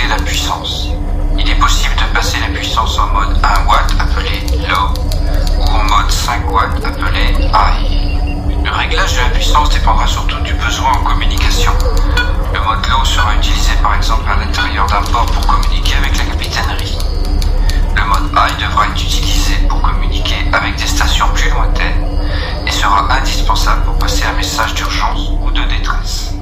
la puissance. Il est possible de passer la puissance en mode 1 watt appelé low ou en mode 5 watts appelé high. Le réglage de la puissance dépendra surtout du besoin en communication. Le mode low sera utilisé par exemple à l'intérieur d'un port pour communiquer avec la capitainerie. Le mode high devra être utilisé pour communiquer avec des stations plus lointaines et sera indispensable pour passer un message d'urgence ou de détresse.